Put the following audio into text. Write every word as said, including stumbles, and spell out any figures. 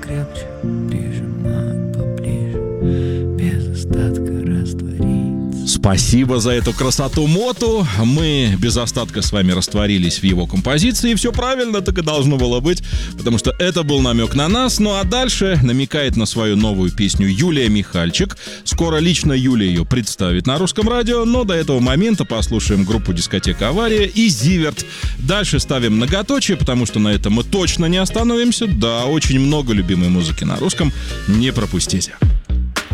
покрепче прижимают поближе, без остатка раствориться. Спасибо за эту красоту Моту. Мы без остатка с вами растворились в его композиции. И все правильно так и должно было быть, потому что это был намек на нас. Ну а дальше намекает на свою новую песню Юлия Михальчик. Скоро лично Юлия ее представит на русском радио, но до этого момента послушаем группу «Дискотека Авария» и «Зиверт». Дальше ставим многоточие, потому что на этом мы точно не остановимся. Да, очень много любимой музыки на русском. Не пропустите.